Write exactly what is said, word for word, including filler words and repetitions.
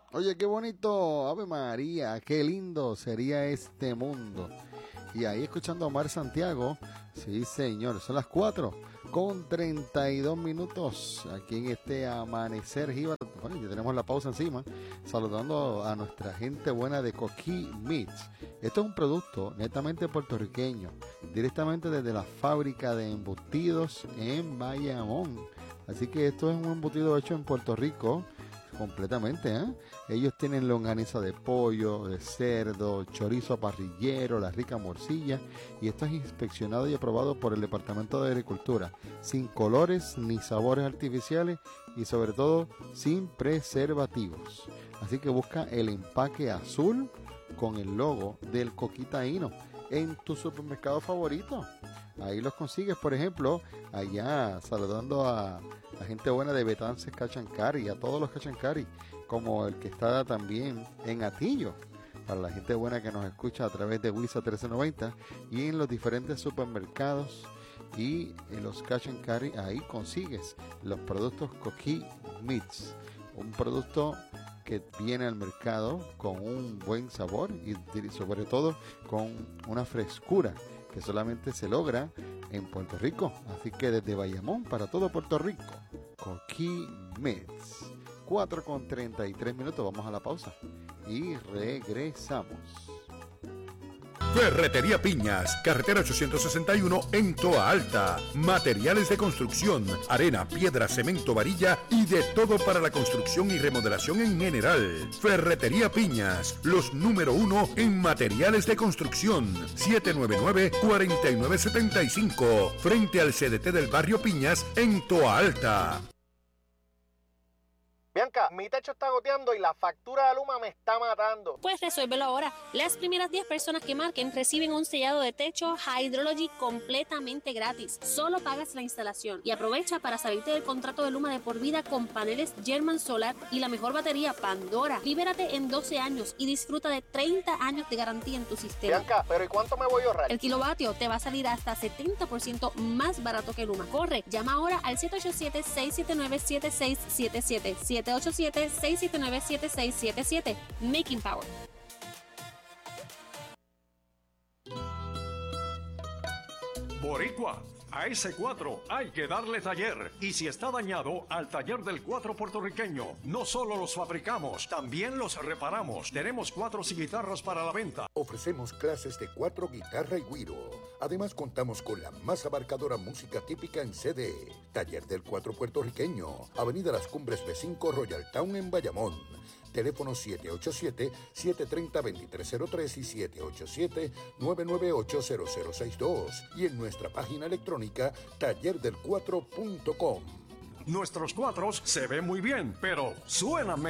Oye, qué bonito, Ave María, qué lindo sería este mundo. Y ahí escuchando a Omar Santiago, sí señor, son las cuatro con treinta y dos minutos aquí en este amanecer jíbaro. Bueno, ya tenemos la pausa encima, saludando a nuestra gente buena de Coquí Meats. Esto es un producto netamente puertorriqueño, directamente desde la fábrica de embutidos en Bayamón. Así que esto es un embutido hecho en Puerto Rico, completamente, ¿eh? Ellos tienen longaniza de pollo, de cerdo, chorizo parrillero, la rica morcilla, y esto es inspeccionado y aprobado por el Departamento de Agricultura, sin colores ni sabores artificiales y sobre todo sin preservativos. Así que busca el empaque azul con el logo del Coquí Taíno en tu supermercado favorito. Ahí los consigues, por ejemplo, allá saludando a la gente buena de Betances Cachancari, a todos los Cachancari, como el que está también en Atillo, para la gente buena que nos escucha a través de Wisa trece noventa y en los diferentes supermercados y en los Cachancari, ahí consigues los productos Coquí Meats, un producto que viene al mercado con un buen sabor y sobre todo con una frescura que solamente se logra en Puerto Rico. Así que desde Bayamón para todo Puerto Rico, Coquí Meats. cuatro con treinta y tres minutos, vamos a la pausa y regresamos. Ferretería Piñas, carretera ochocientos sesenta y uno en Toa Alta. Materiales de construcción, arena, piedra, cemento, varilla y de todo para la construcción y remodelación en general. Ferretería Piñas, los número uno en materiales de construcción. siete nueve nueve, cuatro nueve siete cinco, frente al C D T del barrio Piñas en Toa Alta. Bianca, mi techo está goteando y la factura de Luma me está matando. Pues resuélvelo ahora. Las primeras diez personas que marquen reciben un sellado de techo Hydrology completamente gratis. Solo pagas la instalación y aprovecha para salirte del contrato de Luma de por vida con paneles German Solar y la mejor batería Pandora. Libérate en doce años y disfruta de treinta años de garantía en tu sistema. Bianca, ¿pero y cuánto me voy a ahorrar? El kilovatio te va a salir hasta setenta por ciento más barato que Luma. Corre, llama ahora al siete ocho siete, seis siete nueve, siete seis siete siete. siete ocho siete, seis siete nueve, siete seis siete siete. Making Power. Boricua, a ese cuatro hay que darle taller. Y si está dañado, al taller del cuatro puertorriqueño. No solo los fabricamos, también los reparamos. Tenemos cuatros y guitarras para la venta. Ofrecemos clases de cuatro, guitarra y güiro. Además, contamos con la más abarcadora música típica en C D. Taller del cuatro puertorriqueño. Avenida Las Cumbres B cinco, Royal Town en Bayamón. Teléfono siete ocho siete, siete tres cero, dos tres cero tres y siete ocho siete, nueve nueve ocho, cero cero seis dos. Y en nuestra página electrónica taller del cuatro punto com. Nuestros cuatros se ven muy bien, pero suenan mejor.